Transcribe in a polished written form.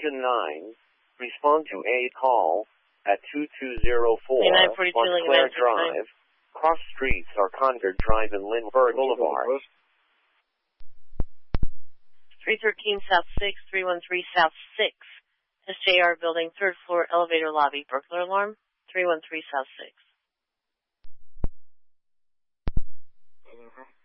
Engine 9, respond to a call at 2204 Montclair Drive, cross streets are Concord Drive and Lindbergh Boulevard. 313 South 6, 313 South 6. SJR building, 3rd floor, elevator lobby, burglar alarm, 313 South 6.